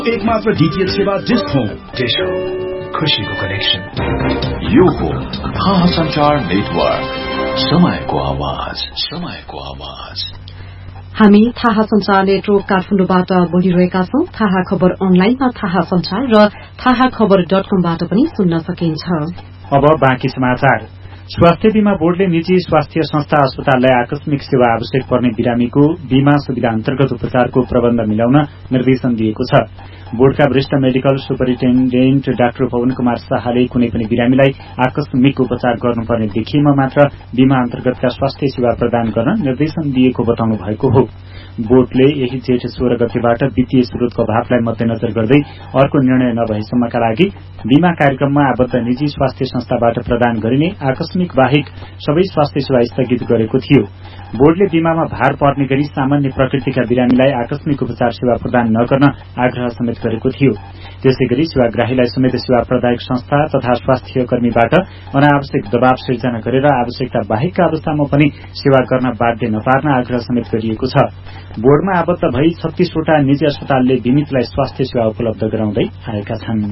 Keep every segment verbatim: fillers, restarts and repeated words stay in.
एकमात्र डीटीएच सेवा dish home. Dish home, खुशीको कनेक्सन। यो हो थाहा संचार नेटवर्क, समयको आवाज, समयको आवाज। हामी थाहा संचार नेटवर्क काठमाडौँबाट बोलिरहेका छौं। थाहा खबर अनलाइनमा थाहा संचार र थाहा खबर डट कमबाट पनि सुन्न सकिन्छ। अब बाँकी समाचार। स्वास्थ्य बीमा बोर्डले निजी स्वास्थ्य संस्था अस्पताललाई आकस्मिक सेवा आवश्यक पर्ने बिरामीको बीमा सुविधा अन्तर्गत उपचारको प्रबन्ध मिलाउन निर्देशन दिएको छ। बोर्डका वरिष्ठ medical superintendent doctor Pawan Kumar शाहले कुनै पनि बिरामीलाई आकस्मिक उपचार गर्नुपर्ने देखिएमा मात्र बीमा अन्तर्गतका स्वास्थ्य सेवा प्रदान गर्न निर्देशन दिएको बताउनु भएको हो। बोर्डले यही जेठ सोह्र गतेबाट वित्तीय स्रोतको अभावलाई मध्यनजर गर्दै अर्को निर्णय नभएसम्मका लागि बीमा कार्यक्रममा आबद्ध निजी स्वास्थ्य संस्थाबाट प्रदान गरिने आकस्मिक बाहेक सबै स्वास्थ्य सेवा स्थगित गरेको थियो। बोर्डले बीमामा भार पर्ने गरी सामान्य प्रकृतिका बिरामीलाई आकस्मिक उपचार सेवा प्रदान नगर्न आग्रह समेत गरेको थियो। त्यसै गरी सेवाग्राहीलाई समेत सेवा प्रदायक संस्था तथा स्वास्थ्य कर्मीबाट अनावश्यक दबाव सिर्जना गरेर आवश्यकता बाहेकका अवस्थामा पनि सेवा गर्न बाध्य नपार्न आग्रह समेत गरिएको छ। बोर्डमा आबद्ध भई छत्तीसवटा निजी अस्पतालले बीमितलाई स्वास्थ्य सेवा उपलब्ध गराउँदै आएका छन्।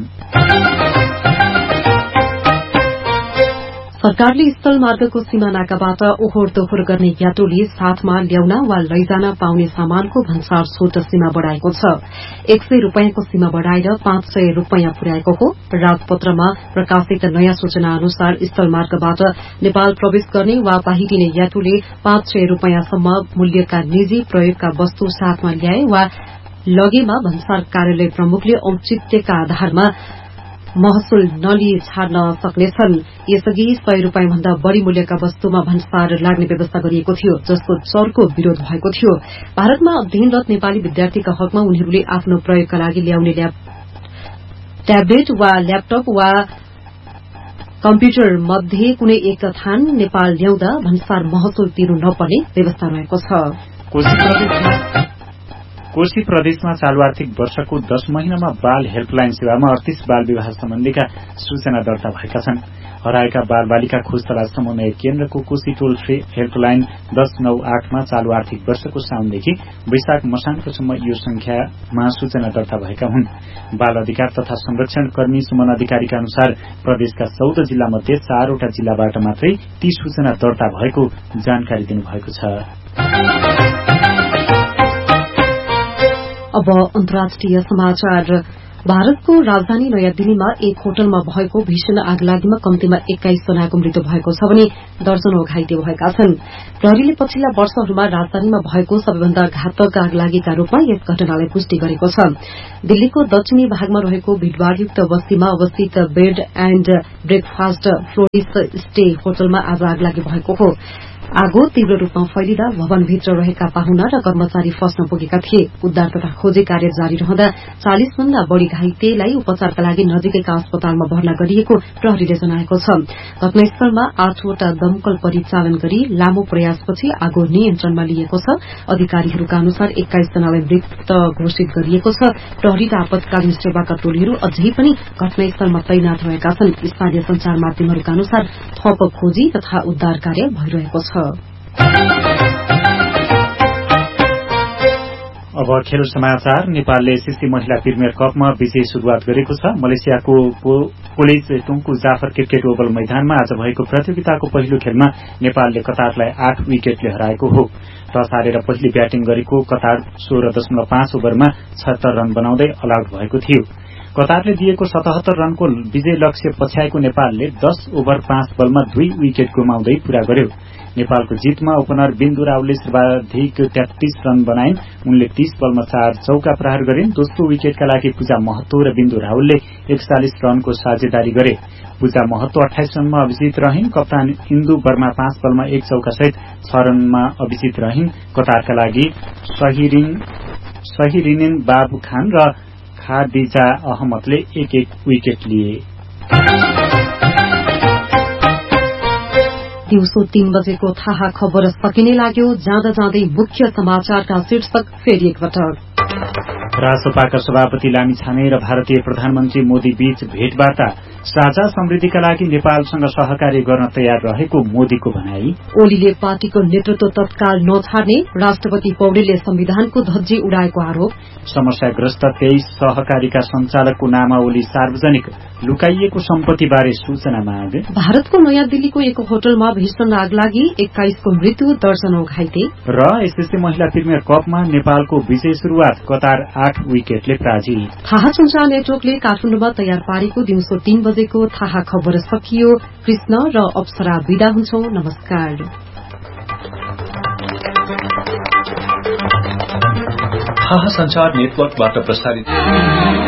सरकारले स्थल मार्गको सीमा नाकाबाट ओहोर दोहोर गर्ने यात्रुले साथमा ल्याउन वा लैजान पाउने सामानको भन्सार छूट सीमा बढ़ाएको छ। एक सय रूपियाँको सीमा बढ़ाएर पाँच सय रूपियाँ पुर्याएको हो। राजपत्रमा प्रकाशित नयाँ सूचना अनुसार स्थल मार्गबाट नेपाल प्रवेश गर्ने वा बाहिरिने यात्रुले पाँच सय रूपियाँसम्म मूल्यका निजी प्रयोगका वस्तु साथमा ल्याए वा लगेमा भन्सार कार्यालय प्रमुखले औचित्यका आधारमा महसुल नलिए छाड्न सक्नेछन्। यसअघि सय रूपियाँ भन्दा बढ़ी मूल्यका वस्तुमा भन्सार लाग्ने व्यवस्था गरिएको थियो, जसको चर्को विरोध भएको थियो। भारतमा अध्ययनरत नेपाली विद्यार्थीका हकमा उनीहरूले आफ्नो प्रयोगका लागि ल्याउने ट्याब्लेट वा ल्यापटप वा कम्प्युटर मध्ये कुनै एक थान नेपाल ल्याउँदा भन्सार महसुल तिर्नु नपर्ने व्यवस्था रहेको छ। कोशी प्रदेशमा चालू आर्थिक वर्षको दश महिनामा बाल हेल्पलाइन सेवामा अडतीस बाल विवाह सम्बन्धीका सूचना दर्ता भएका छन्। हराएका बाल बालिका खोज तलास समन्वय केन्द्रको कोशी टोल फ्री हेल्पलाइन दश नौ आठमा चालू आर्थिक वर्षको साउनदेखि वैशाख मसान्तसम्म यो संख्यामा सूचना दर्ता भएका हुन्। बाल अधिकार तथा संरक्षण कर्मी सुमन अधिकारीका अनुसार प्रदेशका चौध जिल्ला मध्ये चारवटा जिल्लाबाट मात्रै ती सूचना दर्ता भएको जानकारी दिनुभएको छ। अब अन्तर्राष्ट्रिय समाचार। भारतको राजधानी नयाँ दिल्लीमा एक होटलमा भएको भीषण आगलागीमा कम्तीमा एक्काइस जनाको मृत्यु भएको छ भने दर्जनौं घाइते भएका छन्। प्रहरीले पछिल्ला वर्षहरूमा राजधानीमा भएको सबैभन्दा घातक आगलागीका रूपमा यस घटनालाई पुष्टि गरेको छ। दिल्लीको दक्षिणी भागमा रहेको भीड़भाड़युक्त बस्तीमा अवस्थित बेड एण्ड ब्रेकफास्ट फ्लोरिस स्टे होटलमा आज आगलागी भएको हो। आगो तीव्र रूपमा फैलिँदा भवनभित्र रहेका पाहुना र कर्मचारी फस्न पुगेका थिए। उद्धार तथा खोजी कार्य जारी रहँदा चालिस भन्दा बढ़ी घाइतेलाई उपचारका लागि नजिकैका अस्पतालमा भर्ना गरिएको प्रहरीले जनाएको छ। घटनास्थलमा आठवटा दमकल परिचालन गरी लामो प्रयासपछि आगो नियन्त्रणमा लिएको छ। अधिकारीहरूका अनुसार एक्काइस जनालाई मृत घोषित गरिएको छ। प्रहरी र आपतकालीन सेवाका टोलीहरू अझै पनि घटनास्थलमा तैनाथ रहेका छन्। स्थानीय संचार माध्यमहरूका अनुसार थप खोजी तथा उद्धार कार्य भइरहेको छ। अब खेल समाचार। नेपालले एसएससी महिला प्रिमियर कपमा विजयी शुरूआत गरेको छ। मलेसियाको पोलिस टुङ्कु जाफर क्रिकेट ओभल मैदानमा आज भएको प्रतियोगिताको पहिलो खेलमा नेपालले कतारलाई आठ विकेटले हराएको हो। टस हारेर पहिले ब्याटिङ गरेको कतार सोह्र दशमलव पाँच ओभरमा छत्तर रन बनाउँदै अल आउट भएको थियो। कतारले दिएको सतहत्तर रनको विजय लक्ष्य पछ्याएको नेपालले दश ओभर पाँच बलमा दुई विकेट गुमाउँदै पूरा गर्यो। नेपालको जितमा ओपनर बिन्दु रावलले सर्वाधिक तेत्तीस रन बनाइन्। उनले तीस बलमा चार चौका प्रहार गरिन्। दोस्रो विकेटका लागि पूजा महतो र बिन्दु रावलले एकचालिस रनको साझेदारी गरे। पूजा महतो अठाइस रनमा अभिजित रहिन्। कप्तान इन्दु वर्मा पाँच बलमा एक चौका सहित छ रनमा अभिजित रहिन्। कतारका लागि सहिरिनिन बाबु खान र खादिजा अहमदले एक एक विकेट लिए। दिउँसो तीन बजेको थाहा खबर सकिने लाग्यो। जाँदा जाँदै मुख्य समाचारका शीर्षक फेरि एकपटक। रासपाका सभापति लामिछाने र भारतीय प्रधानमन्त्री मोदी बीच भेटवार्ता। साझा समृद्धिका लागि नेपालसँग सहकार्य गर्न तयार रहेको मोदीको भनाई। ओलीले पार्टीको नेतृत्व तत्काल नछाड्ने, राष्ट्रपति पौडेलले संविधानको धज्जी उडाएको आरोप। समस्याग्रस्त तेइस सहकारीका संचालकको नामावली सार्वजनिक, लुकाइएको सम्पत्तिबारे सूचना माग। भारतको नयाँ दिल्लीको एक होटलमा भीषण आग लागि एक्काइसको मृत्यु, दर्जनौं घाइते। र एसएससी महिला प्रिमियर कपमा नेपालको विजय शुरूआत, कतार आठ विकेटले पराजित। थाहा सञ्चार नेटवर्कले काठमाडौँमा तयार पारेको दिउँसो तीन बजेको थाहा खबर सकियो। कृष्ण र अप्सरा विदा हुन्छौं। नमस्कार। थाहा सञ्चार नेटवर्कबाट प्रसारित